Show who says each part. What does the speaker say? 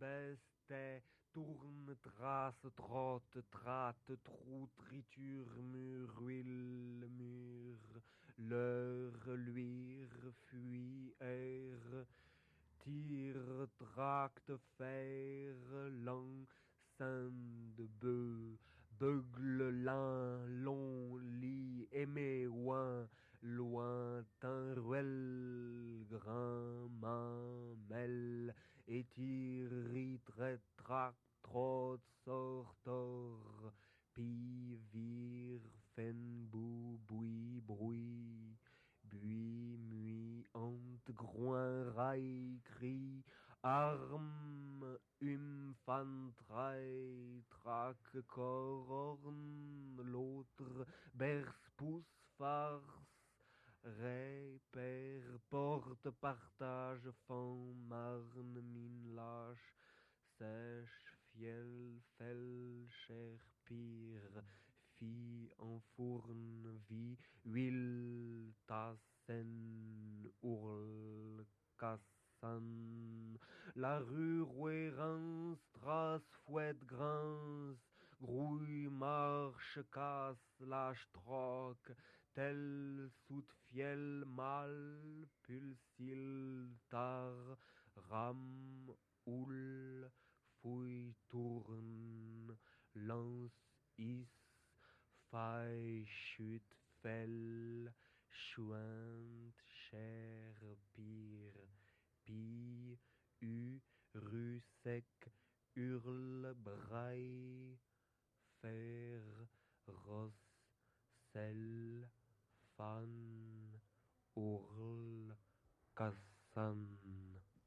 Speaker 1: beste, tourne, trace, trotte, tratte, trou, triture, mur, huile, mur, leurre, luire, fuit, air, tire, tracte, fer, lent, sein de bœuf, beugle, lin, long, lit, aimé, ouin, lointain, ruelle, grain, main, mêle, étire, rit, trac, trotte, sort, tord, pis, vire, fen, bou, bouis, bruit, buis, muit, hante, groin, rail, cri, arme, fantraille, trac, corne, l'autre, berce, pousse, farce, ray, père, porte, partage, fan, marne, mine, lâche, sèche, fiel, fel, chair, pire, fille, enfourne, vie, huile, tassen, ourle, cassan, la rue, roué, rince, trace, fouette, grince, grouille, marche, casse, lâche, troc, tel, soute, fiel, mal, pulsil, tar, rame, houle, fouille, tourne, lance, is, faille, chute, fell, chouinte, chair, pire, pille, rue sec, hurle, braille, fer, rosse, sel, fan, ourle, cassan.